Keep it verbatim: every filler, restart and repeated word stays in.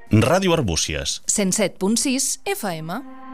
Ràdio Arbúcies. cent set punt sis F M.